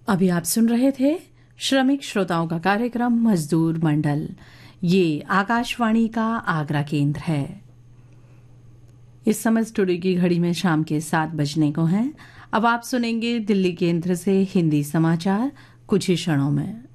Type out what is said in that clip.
अभी आप सुन रहे थे श्रमिक श्रोताओं का कार्यक्रम मजदूर मंडल। ये आकाशवाणी का आगरा केंद्र है। इस समय स्टूडियो की घड़ी में शाम के 7 बजने को हैं। अब आप सुनेंगे दिल्ली केंद्र से हिंदी समाचार कुछ ही क्षणों में।